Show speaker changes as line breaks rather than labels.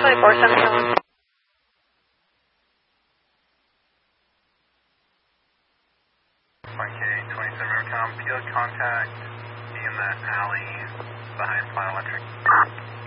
2471.
K 27 Aircom, field contact in the alley behind Planet Electric.